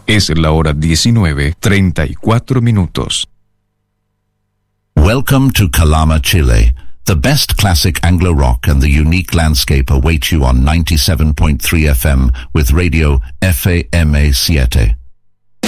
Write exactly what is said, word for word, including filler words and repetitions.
Es la hora diecinueve, treinta y cuatro minutos. Welcome to Calama, Chile. The best classic Anglo rock and the unique landscape await you on ninety-seven point three F M with Radio F A M A siete.